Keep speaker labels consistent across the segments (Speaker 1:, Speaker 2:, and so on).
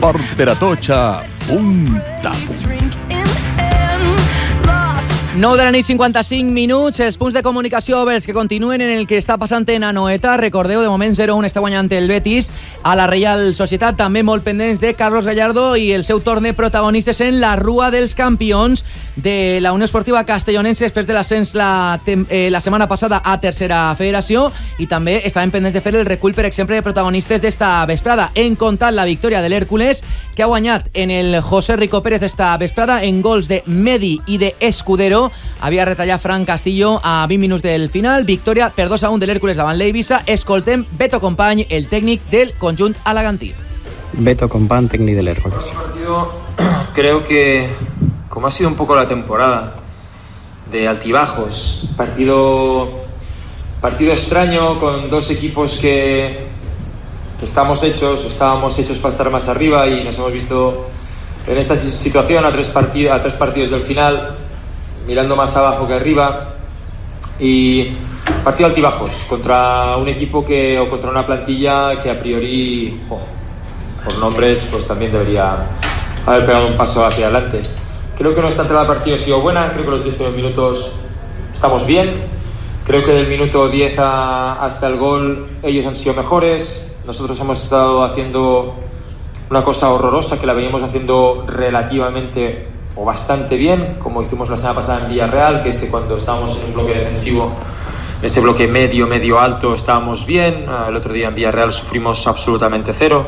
Speaker 1: Port per Atocha, punta.
Speaker 2: 9 de la nit, 55 minuts. Els punts de comunicació oberts que continuen en el que està passant en Anoeta. Recordeu, de moment 0-1 està guanyant el Betis a la Reial Societat. També molt pendents de Carlos Gallardo i el seu torn de protagonistes en la Rua dels Campions de la Unió Esportiva Castellonense després de l'ascens la setmana passada a Tercera Federació, i també estaven pendents de fer el recull, per exemple, de protagonistes d'esta vesprada. Hem contat la victòria de l'Hèrcules, que ha guanyat en el José Rico Pérez esta vesprada en gols de Medi i de Escudero. Havia retallat Fran Castillo a 20 minuts del final. Victòria per 2-1 de l'Hèrcules davant l'Eivissa. Escoltem Beto Company, el tècnic del conjunt alagantí.
Speaker 3: Beto Company, técnico del Hércules.
Speaker 4: Creo que, como ha sido un poco la temporada, de altibajos, partido extraño con dos equipos que estábamos hechos para estar más arriba, y nos hemos visto en esta situación a tres partidos del final, mirando más abajo que arriba, y partido altibajos contra un equipo o contra una plantilla que a priori, por nombres, pues también debería haber pegado un paso hacia adelante. Creo que nuestra entrada al partido ha sido buena. Creo que los 10 primeros minutos estamos bien. Creo que del minuto 10 hasta el gol ellos han sido mejores. Nosotros hemos estado haciendo una cosa horrorosa que la veníamos haciendo relativamente o bastante bien, como hicimos la semana pasada en Villarreal, que es que cuando estábamos en un bloque defensivo, ese bloque medio alto, estábamos bien. El otro día en Villarreal sufrimos absolutamente cero.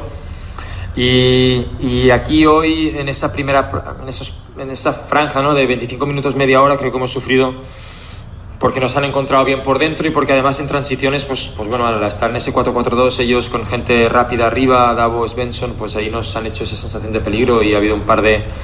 Speaker 4: Y aquí hoy, en esa franja, ¿no?, de 25 minutos, media hora, creo que hemos sufrido porque nos han encontrado bien por dentro, y porque además en transiciones, pues bueno, al estar en ese 4-4-2, ellos con gente rápida arriba, Davo, Svensson, pues ahí nos han hecho esa sensación de peligro, y ha habido un par de